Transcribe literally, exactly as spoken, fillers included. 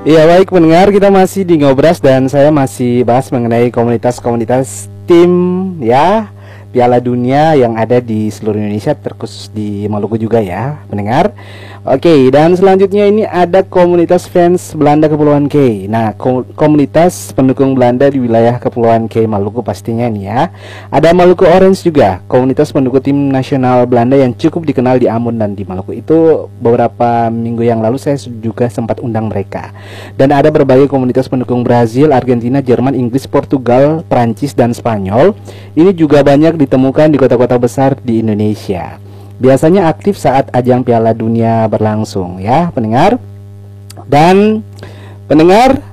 Iya baik pendengar, kita masih di Ngobras dan saya masih bahas mengenai komunitas-komunitas tim ya Piala Dunia yang ada di seluruh Indonesia, terkhusus di Maluku juga ya pendengar. Oke, dan selanjutnya ini ada komunitas fans Belanda Kepulauan K. Nah, komunitas pendukung Belanda di wilayah Kepulauan K Maluku pastinya nih ya. Ada Maluku Orange juga, komunitas pendukung tim nasional Belanda yang cukup dikenal di Ambon dan di Maluku. Itu beberapa minggu yang lalu saya juga sempat undang mereka. Dan ada berbagai komunitas pendukung Brazil, Argentina, Jerman, Inggris, Portugal, Prancis, dan Spanyol. Ini juga banyak ditemukan di kota-kota besar di Indonesia. Biasanya aktif saat ajang Piala Dunia berlangsung ya pendengar. Dan pendengar